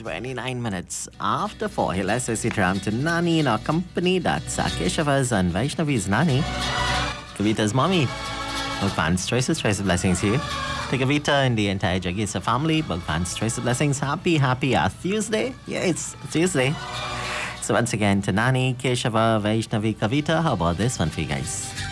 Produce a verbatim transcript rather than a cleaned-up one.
twenty-nine minutes after four. Hey, let's sit around to Nani in our company. That's Kesava's and Vaishnavi's Nani. Kavita's mommy. Bhagwan's choices, choice of blessings here. To Kavita and the entire Jagisa family, Bhagwan's choice of blessings. Happy, happy uh, Tuesday. Yeah, it's Tuesday. So once again, to Nani, Keshava, Vaishnavi, Kavita, how about this one for you guys?